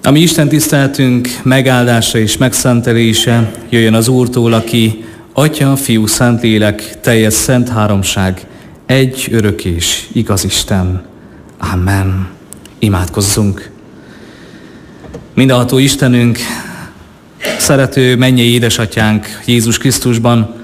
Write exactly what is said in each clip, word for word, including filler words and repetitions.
A mi Isten tiszteletünk megáldása és megszentelése jöjjön az Úrtól, aki Atya, Fiú, Szentlélek, teljes szent háromság, egy örök és igaz Isten. Amen. Imádkozzunk. Mindenható Istenünk, szerető mennyei édesatyánk Jézus Krisztusban,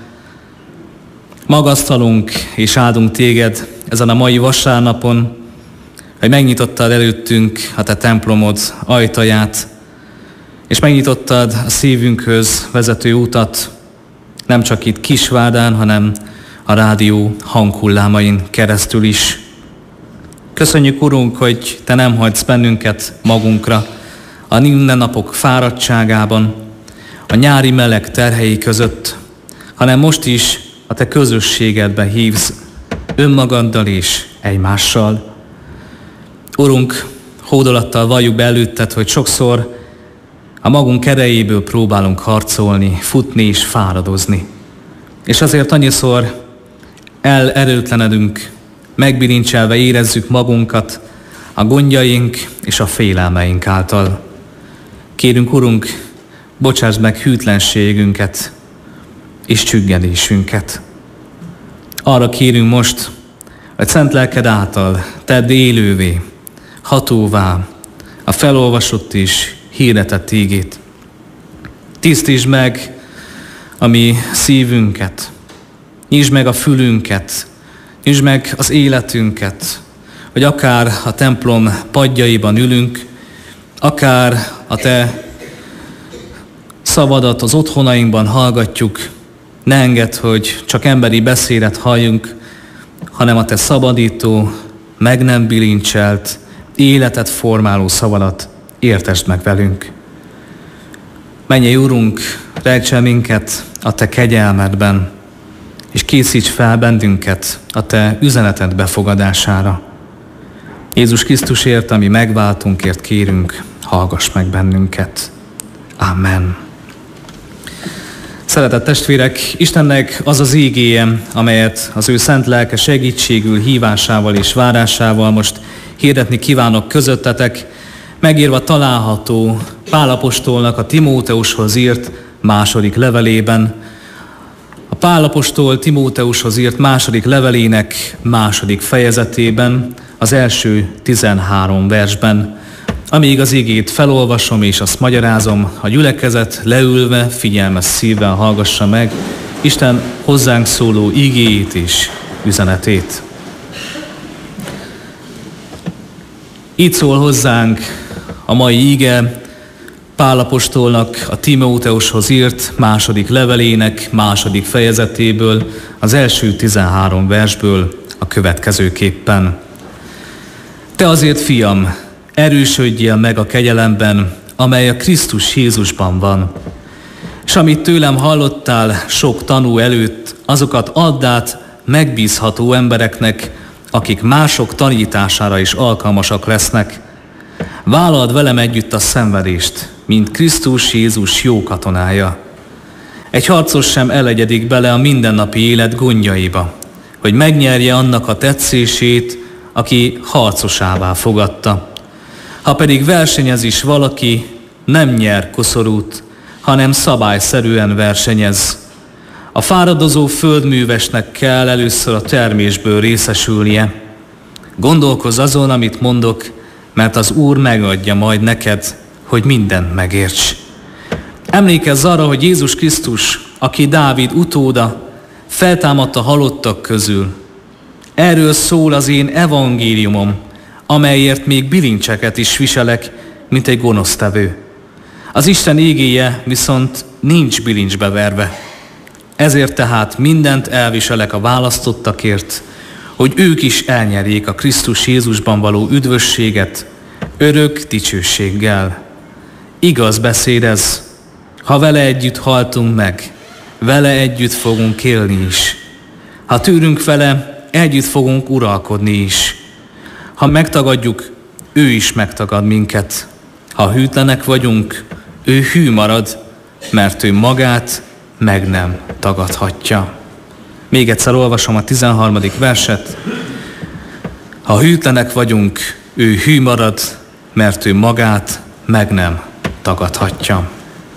magasztalunk és áldunk téged ezen a mai vasárnapon, hogy megnyitottad előttünk a te templomod ajtaját, és megnyitottad a szívünkhöz vezető utat, nem csak itt Kisvárdán, hanem a rádió hanghullámain keresztül is. Köszönjük, Urunk, hogy te nem hagysz bennünket magunkra a mindennapok fáradtságában, a nyári meleg terhei között, hanem most is a te közösségedbe hívsz önmagaddal és egymással. Urunk, hódolattal valljuk be előtted, hogy sokszor a magunk erejéből próbálunk harcolni, futni és fáradozni. És azért annyiszor elerőtlenedünk, megbilincselve érezzük magunkat a gondjaink és a félelmeink által. Kérünk, Urunk, bocsásd meg hűtlenségünket és csüggedésünket. Arra kérünk most, hogy szent lelked által tedd élővé, hatóvá a felolvasott és hirdetett ígét. Tisztítsd meg a mi szívünket, nyisd meg a fülünket, nyisd meg az életünket, hogy akár a templom padjaiban ülünk, akár a te szavadat az otthonainkban hallgatjuk, ne engedd, hogy csak emberi beszédet halljunk, hanem a te szabadító, meg nem bilincselt, életet formáló szavadat értesd meg velünk. Mennyei Urunk, rejts el minket a te kegyelmedben, és készíts fel bennünket a te üzeneted befogadására. Jézus Krisztusért, ami megváltunkért kérünk, hallgass meg bennünket. Amen. Szeretett testvérek, Istennek az az ígéje, amelyet az ő szent lelke segítségül, hívásával és várásával most hirdetni kívánok közöttetek, megírva található Pál apostolnak a Timóteushoz írt második levelében. A Pál apostol Timóteushoz írt második levelének második fejezetében, az első tizenhárom versben. Amíg az igét felolvasom és azt magyarázom, a gyülekezet leülve, figyelmes szívvel hallgassa meg Isten hozzánk szóló igéjét és üzenetét. Így szól hozzánk a mai ige Pál apostolnak a Timóteushoz írt második levelének második fejezetéből, az első tizenhárom versből a következőképpen. Te azért, fiam, erősödjél meg a kegyelemben, amely a Krisztus Jézusban van. És amit tőlem hallottál sok tanú előtt, azokat add át megbízható embereknek, akik mások tanítására is alkalmasak lesznek. Vállald velem együtt a szenvedést, mint Krisztus Jézus jó katonája. Egy harcos sem elegyedik bele a mindennapi élet gondjaiba, hogy megnyerje annak a tetszését, aki harcosává fogadta. Ha pedig versenyez is valaki, nem nyer koszorút, hanem szabályszerűen versenyez. A fáradozó földművesnek kell először a termésből részesülnie. Gondolkozz azon, amit mondok, mert az Úr megadja majd neked, hogy mindent megérts. Emlékezz arra, hogy Jézus Krisztus, aki Dávid utóda, feltámadt a halottak közül. Erről szól az én evangéliumom, amelyért még bilincseket is viselek, mint egy gonosztevő. Az Isten ígéje viszont nincs bilincsbe verve. Ezért tehát mindent elviselek a választottakért, hogy ők is elnyerjék a Krisztus Jézusban való üdvösséget örök dicsőséggel. Igaz beszéd ez, ha vele együtt haltunk meg, vele együtt fogunk élni is. Ha tűrünk vele, együtt fogunk uralkodni is. Ha megtagadjuk, ő is megtagad minket. Ha hűtlenek vagyunk, ő hű marad, mert ő magát meg nem tagadhatja. Még egyszer olvasom a tizenharmadik verset. Ha hűtlenek vagyunk, ő hű marad, mert ő magát meg nem tagadhatja.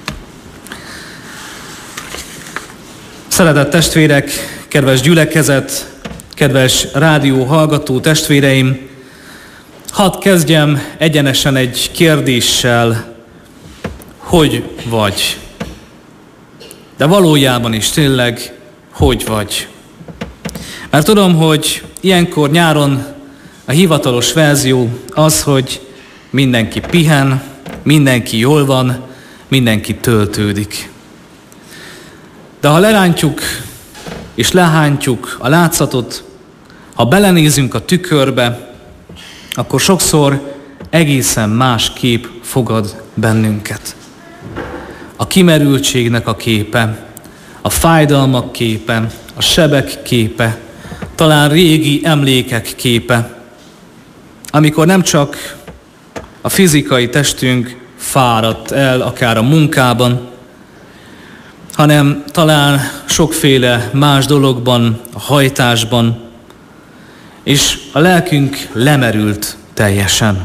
Szeretett testvérek, kedves gyülekezet, kedves rádió hallgató testvéreim, hadd kezdjem egyenesen egy kérdéssel, hogy vagy? De valójában is tényleg, hogy vagy? Mert tudom, hogy ilyenkor nyáron a hivatalos verzió az, hogy mindenki pihen, mindenki jól van, mindenki töltődik. De ha lerántjuk és lehántjuk a látszatot, ha belenézünk a tükörbe, akkor sokszor egészen más kép fogad bennünket. A kimerültségnek a képe, a fájdalmak képe, a sebek képe, talán régi emlékek képe, amikor nem csak a fizikai testünk fáradt el, akár a munkában, hanem talán sokféle más dologban, a hajtásban, és a lelkünk lemerült teljesen.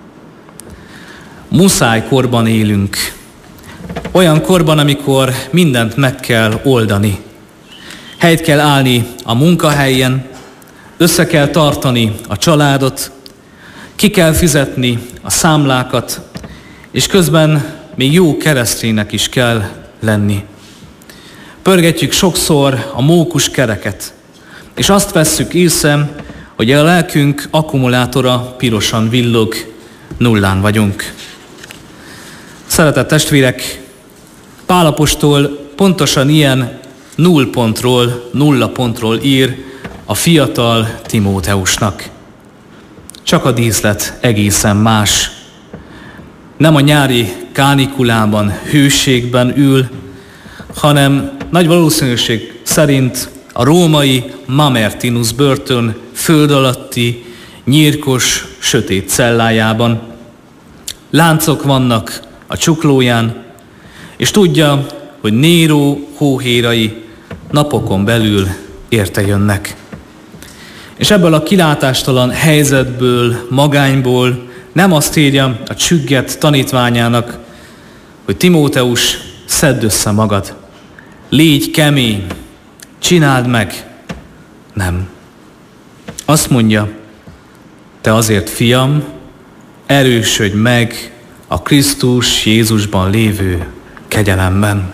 Muszáj korban élünk. Olyan korban, amikor mindent meg kell oldani. Helyt kell állni a munkahelyen, össze kell tartani a családot, ki kell fizetni a számlákat, és közben még jó kereszténynek is kell lenni. Pörgetjük sokszor a mókus kereket, és azt vesszük észre, hogy a lelkünk akkumulátora pirosan villog, nullán vagyunk. Szeretett testvérek, Pál apostol pontosan ilyen nullpontról, nulla pontról ír a fiatal Timóteusnak. Csak a díszlet egészen más. Nem a nyári kánikulában, hőségben ül, hanem nagy valószínűség szerint a római Mamertinus börtön föld alatti, nyírkos, sötét cellájában. Láncok vannak a csuklóján, és tudja, hogy Néró hóhérai napokon belül érte jönnek. És ebből a kilátástalan helyzetből, magányból nem azt írja a csügget tanítványának, hogy Timóteus, szedd össze magad, légy kemény, csináld meg. Nem. Azt mondja, te azért, fiam, erősödj meg a Krisztus Jézusban lévő kegyelemben.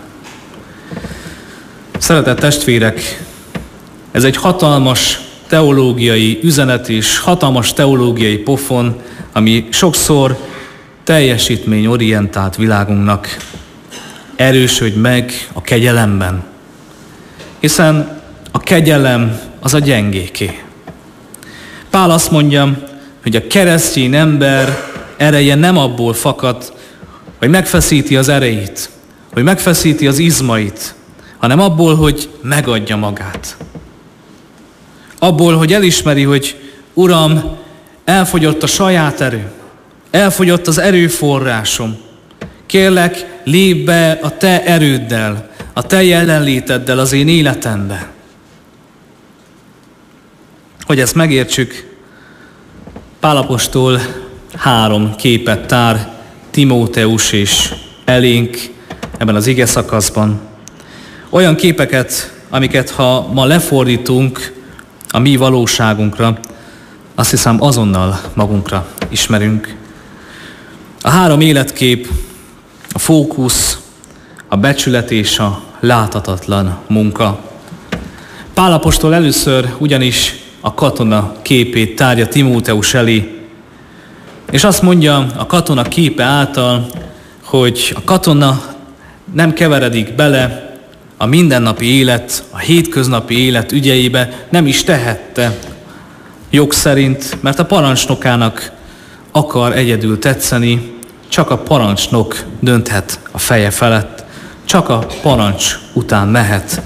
Szeretett testvérek, ez egy hatalmas teológiai üzenet és hatalmas teológiai pofon, ami sokszor teljesítményorientált világunknak. Erősödj meg a kegyelemben, hiszen a kegyelem az a gyengéké. Pál azt mondja, hogy a keresztény ember ereje nem abból fakad, hogy megfeszíti az erejét, hogy megfeszíti az izmait, hanem abból, hogy megadja magát. Abból, hogy elismeri, hogy Uram, elfogyott a saját erő, elfogyott az erőforrásom. Kérlek, lépj be a te erőddel, a te jelenléteddel az én életembe. Hogy ezt megértsük, Pál apostol három képet tár Timóteus és elénk ebben az ige szakaszban. Olyan képeket, amiket ha ma lefordítunk a mi valóságunkra, azt hiszem azonnal magunkra ismerünk. A három életkép, a fókusz, a becsület és a láthatatlan munka. Pál apostol először ugyanis a katona képét tárja Timóteus elé, és azt mondja a katona képe által, hogy a katona nem keveredik bele a mindennapi élet, a hétköznapi élet ügyeibe, nem is tehette jog szerint, mert a parancsnokának akar egyedül tetszeni, csak a parancsnok dönthet a feje felett, csak a parancs után mehet.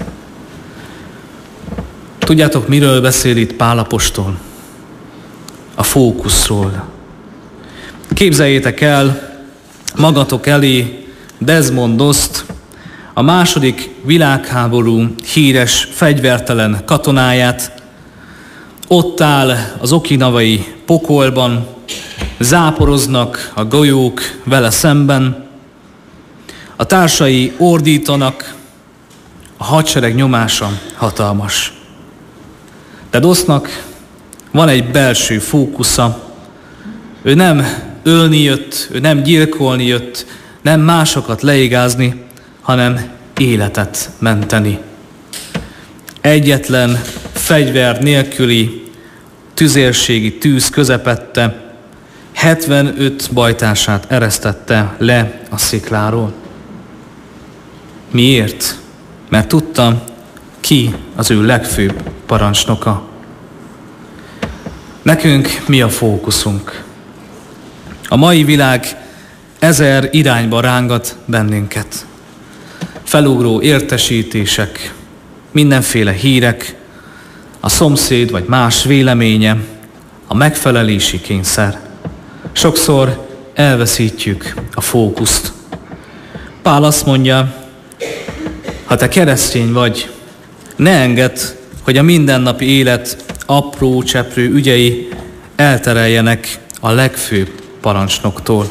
Tudjátok, miről beszél itt Pál apostol? A fókuszról. Képzeljétek el magatok elé Desmond Dost, a második világháború híres fegyvertelen katonáját. Ott áll az okinawai pokolban, záporoznak a golyók vele szemben, a társai ordítanak, a hadsereg nyomása hatalmas. De Dosznak van egy belső fókusza, ő nem ölni jött, ő nem gyilkolni jött, nem másokat leigázni, hanem életet menteni. Egyetlen fegyver nélküli tüzérségi tűz közepette hetvenöt bajtársát eresztette le a szikláról. Miért? Mert tudta, ki az ő legfőbb parancsnoka. Nekünk mi a fókuszunk? A mai világ ezer irányba rángat bennünket. Felugró értesítések, mindenféle hírek, a szomszéd vagy más véleménye, a megfelelési kényszer. Sokszor elveszítjük a fókuszt. Pál azt mondja, ha te keresztény vagy, ne engedd, hogy a mindennapi élet apró cseprő ügyei eltereljenek a legfőbb parancsnoktól.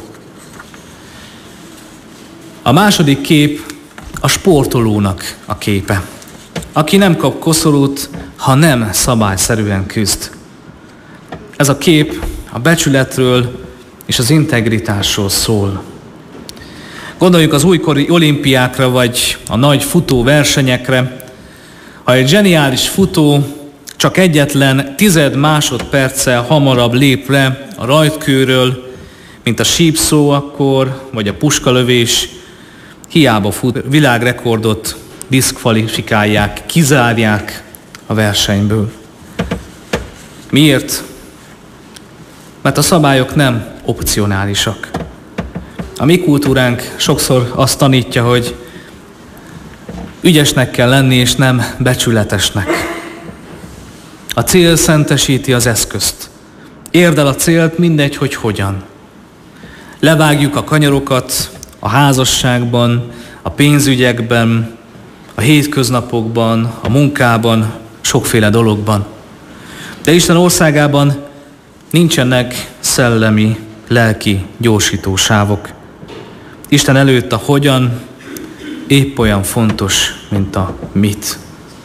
A második kép a sportolónak a képe, aki nem kap koszorút, ha nem szabályszerűen küzd. Ez a kép a becsületről és az integritásról szól. Gondoljuk az újkori olimpiákra, vagy a nagy futóversenyekre. Ha egy zseniális futó csak egyetlen tized másodperccel hamarabb lép le a rajtkőről, mint a sípszó akkor, vagy a puskalövés, hiába fut, világrekordot diszkvalifikálják, kizárják a versenyből. Miért? Mert a szabályok nem opcionálisak. A mi kultúránk sokszor azt tanítja, hogy ügyesnek kell lenni, és nem becsületesnek. A cél szentesíti az eszközt. Érd el a célt, mindegy, hogy hogyan. Levágjuk a kanyarokat a házasságban, a pénzügyekben, a hétköznapokban, a munkában, sokféle dologban. De Isten országában nincsenek szellemi, lelki gyorsítósávok. Isten előtt a hogyan épp olyan fontos, mint a mit.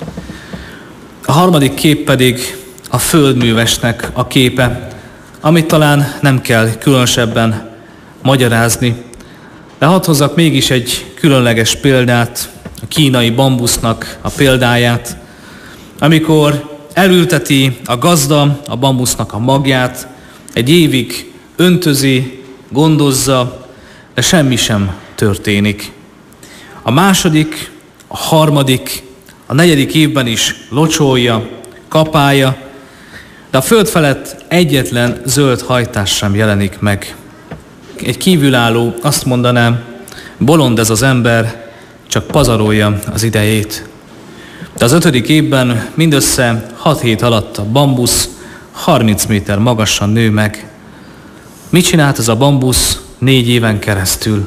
A harmadik kép pedig a földművesnek a képe, amit talán nem kell különösebben magyarázni, de hadd hozzak mégis egy különleges példát, a kínai bambusznak a példáját, amikor elülteti a gazda a bambusznak a magját, egy évig öntözi, gondozza, de semmi sem történik. A második, a harmadik, a negyedik évben is locsolja, kapálja, de a föld felett egyetlen zöld hajtás sem jelenik meg. Egy kívülálló azt mondaná, bolond ez az ember, csak pazarolja az idejét. De az ötödik évben mindössze hat hét alatt a bambusz harminc méter magasan nő meg. Mit csinált ez a bambusz négy éven keresztül?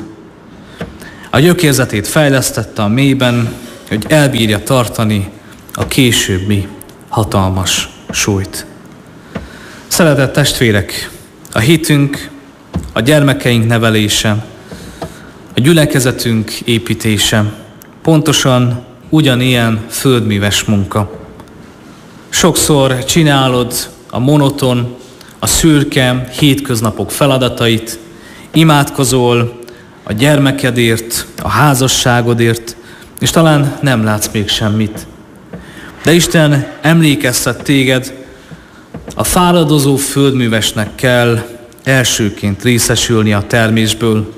A gyökérzetét fejlesztette a mélyben, hogy elbírja tartani a későbbi hatalmas súlyt. Szeretett testvérek, a hitünk, a gyermekeink nevelése, a gyülekezetünk építése pontosan ugyanilyen földműves munka. Sokszor csinálod a monoton, a szürke hétköznapok feladatait, imádkozol a gyermekedért, a házasságodért, és talán nem látsz még semmit. De Isten emlékeztet téged, a fáradozó földművesnek kell elsőként részesülni a termésből.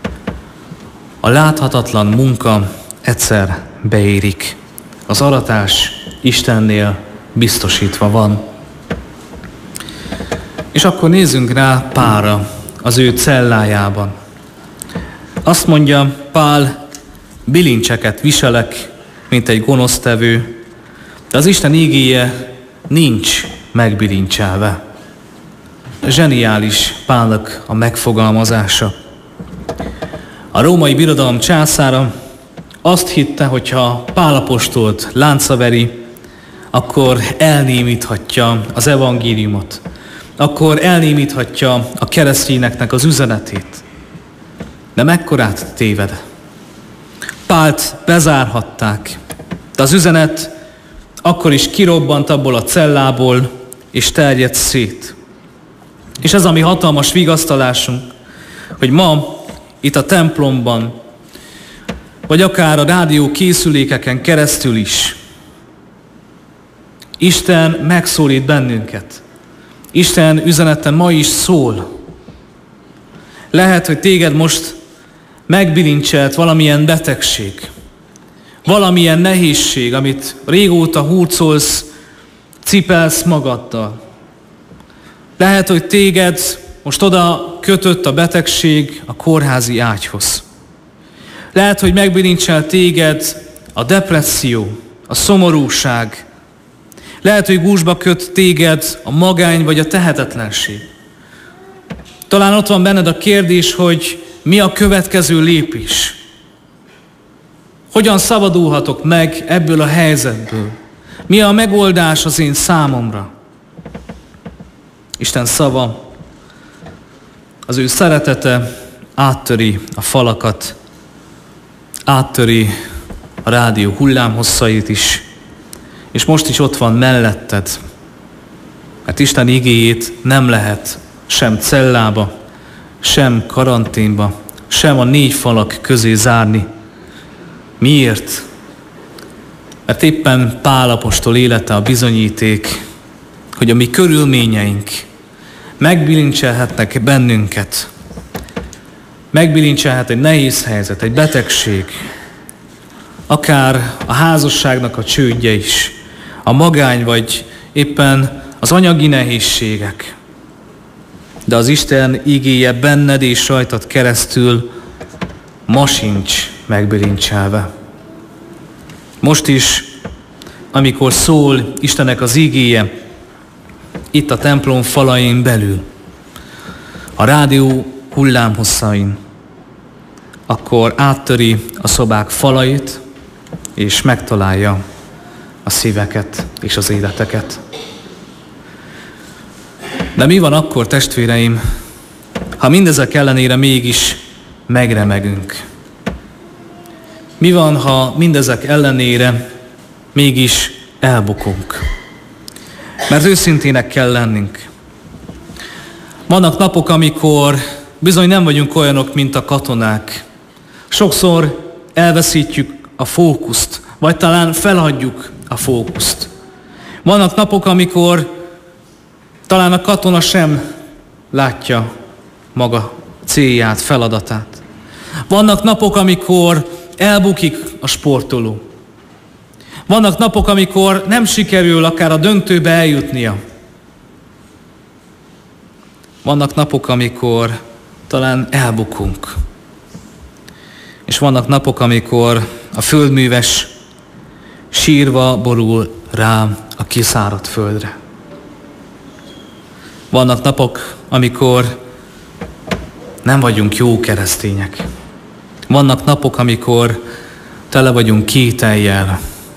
A láthatatlan munka egyszer beérik. Az aratás Istennél biztosítva van. És akkor nézzünk rá Pálra az ő cellájában. Azt mondja Pál, bilincseket viselek, mint egy gonosztevő, de az Isten ígéje nincs megbilincselve. Zseniális Pálnak a megfogalmazása. A római birodalom császára azt hitte, hogyha Pál apostolt lánca veri, akkor elnémíthatja az evangéliumot, akkor elnémíthatja a keresztényeknek az üzenetét. De mekkorát téved? Pált bezárhatták, de az üzenet akkor is kirobbant abból a cellából, és terjedt szét. És ez a mi hatalmas vigasztalásunk, hogy ma itt a templomban, vagy akár a rádió készülékeken keresztül is Isten megszólít bennünket. Isten üzenete ma is szól. Lehet, hogy téged most megbilincselt valamilyen betegség, valamilyen nehézség, amit régóta hurcolsz, cipelsz magaddal. Lehet, hogy téged most oda kötött a betegség a kórházi ágyhoz. Lehet, hogy megbilincselt téged a depresszió, a szomorúság. Lehet, hogy gúzsba köt téged a magány vagy a tehetetlenség. Talán ott van benned a kérdés, hogy mi a következő lépés? Hogyan szabadulhatok meg ebből a helyzetből? Mi a megoldás az én számomra? Isten szava, az ő szeretete áttöri a falakat, áttöri a rádió hullámhosszait is, és most is ott van melletted, mert Isten igéjét nem lehet sem cellába, sem karanténba, sem a négy falak közé zárni. Miért? Mert éppen Pál apostol élete a bizonyíték, hogy a mi körülményeink megbilincselhetnek bennünket. Megbilincselhet egy nehéz helyzet, egy betegség, akár a házasságnak a csődje is, a magány vagy éppen az anyagi nehézségek. De az Isten igéje benned és rajtad keresztül ma sincs megbilincselve. Most is, amikor szól Istennek az igéje, itt a templom falain belül, a rádió hullámhosszain, akkor áttöri a szobák falait, és megtalálja a szíveket és az életeket. De mi van akkor, testvéreim, ha mindezek ellenére mégis megremegünk? Mi van, ha mindezek ellenére mégis elbukunk? Mert őszintének kell lennünk. Vannak napok, amikor bizony nem vagyunk olyanok, mint a katonák. Sokszor elveszítjük a fókuszt, vagy talán felhagyjuk a fókuszt. Vannak napok, amikor talán a katona sem látja maga célját, feladatát. Vannak napok, amikor elbukik a sportoló. Vannak napok, amikor nem sikerül akár a döntőbe eljutnia. Vannak napok, amikor talán elbukunk. És vannak napok, amikor a földműves sírva borul rá a kiszáradt földre. Vannak napok, amikor nem vagyunk jó keresztények. Vannak napok, amikor tele vagyunk kétellyel,